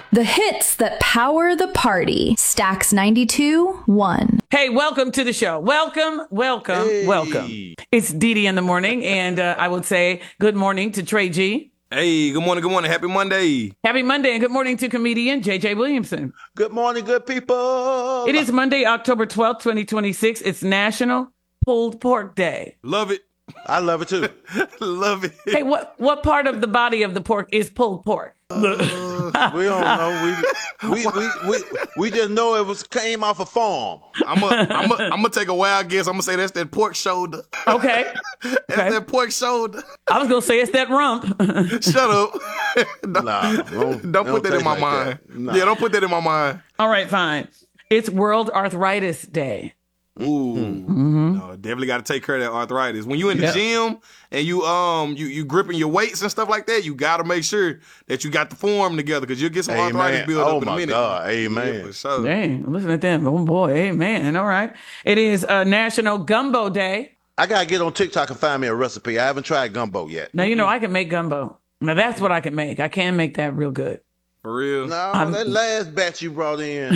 The hits that power the party. Stax 92.1. Hey, welcome to the show. Welcome. It's Dee Dee in the morning, and I would say good morning to Trey G. Hey, good morning. Happy Monday. Happy Monday, and good morning to comedian JJ Williamson. Good morning, good people. It is Monday, October 12th, 2026. It's National Pulled Pork Day. Love it. I love it too. Love it. Hey, what part of the body of the pork is pulled pork? We don't know. We just know came off a farm. I'm gonna take a wild guess. I'm gonna say that's that pork shoulder. Okay. That's that pork shoulder. I was gonna say it's that rump. Shut up. Don't put that in my like mind. Nah. Yeah, don't put that in my mind. All right, fine. It's World Arthritis Day. Ooh, no, definitely got to take care of that arthritis. When you in the gym and you gripping your weights and stuff like that, you got to make sure that you got the form together because you'll get some arthritis build up in a minute. Oh my God, amen. Yeah, for sure. Dang, listen at them. Oh boy, amen. All right. It is National Gumbo Day. I gotta get on TikTok and find me a recipe. I haven't tried gumbo yet. Now, you know, I can make gumbo. Now, that's what I can make. I can make that real good. For real. No, that last batch you brought in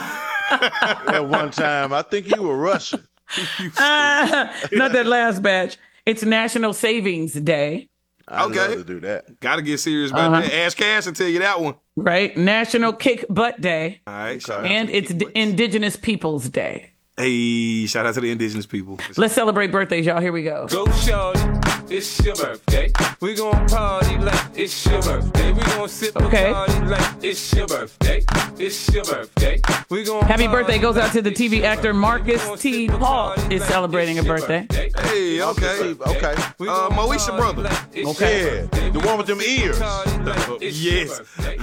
at one time, I think you were Russian. Not that last batch. It's National Savings Day. I Okay. love to do that. Got to get serious about that. Ask Cash will tell you that one. Right? National Kick Butt Day. All right. Shout out. And it's Indigenous Peoples Day. Hey, shout out to the indigenous people. Let's celebrate birthdays, y'all. Here we go. Go shorty, it's your birthday. We gon' party like it's your birthday. We gon' sip Okay. party like it's your birthday. It's your birthday. We gon' Happy birthday goes out to the TV actor Marcus T. Paul is celebrating a birthday. Hey, okay. Okay. Moesha brother. Okay. Yeah, the one with them ears. Yes.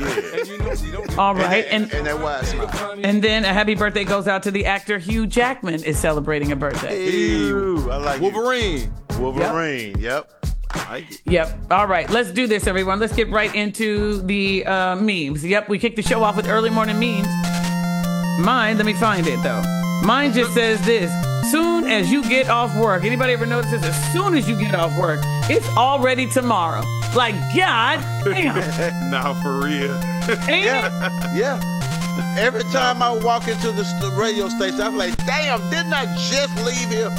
All right. And that wide smile. and then a happy birthday goes out to the actor Hugh Jackman is celebrating a birthday. Ew, I like Wolverine. Wolverine. Yep. I like it. Yep. All right. Let's do this, everyone. Let's get right into the memes. Yep. We kicked the show off with early morning memes. Mine, let me find it, though. Mine just says this. Soon as you get off work. Anybody ever notice this? As soon as you get off work, it's already tomorrow. Like, God damn. Nah, for real. Ain't it? Yeah. Every time I walk into the radio station, I'm like, damn, didn't I just leave here?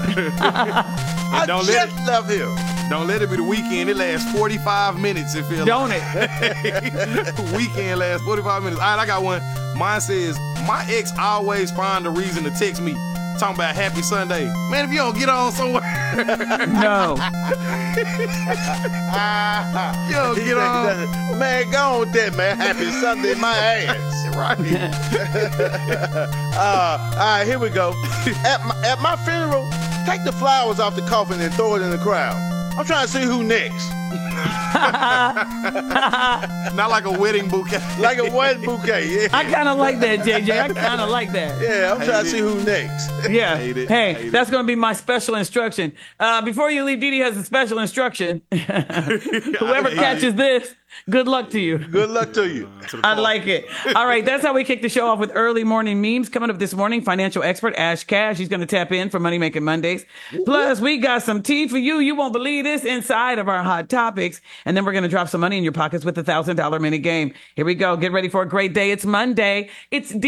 I don't just let left here. Don't let it be the weekend. It lasts 45 minutes, it feels Don't like. it? Weekend lasts 45 minutes. All right, I got one. Mine says, my ex always find a reason to text me. Talking about happy Sunday. Man, if you don't get on somewhere. No. You don't get on. Man, go on with that, man. Happy Sunday, my ass. Right. All right, here we go. At my funeral, take the flowers off the coffin and throw it in the crowd. I'm trying to see who next. Not like a wedding bouquet. Like a wedding bouquet. Yeah, I kind of like that, JJ. I kind of like that. yeah. I'm trying to see who next. Yeah. Hate it. Hey, Hate it. that's going to be my special instruction. Before you leave, Dee Dee has a special instruction. Whoever hate catches this, good luck to you. Good luck to you. I like it. All right, that's how we kick the show off with early morning memes. Coming up this morning, financial expert Ash Cash. He's going to tap in for Money Making Mondays. Plus, we got some tea for you. You won't believe this inside of our hot topics. And then we're going to drop some money in your pockets with the $1,000 minute game. Here we go. Get ready for a great day. It's Monday. It's